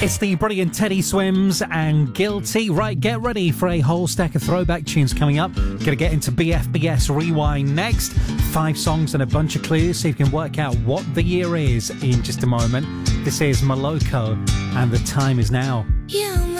It's the brilliant Teddy Swims and Guilty. Right, get ready for a whole stack of throwback tunes coming up. Gonna get into BFBS Rewind next. 5 songs and a bunch of clues so you can work out what the year is in just a moment. This is Moloko and The Time Is Now. Yeah.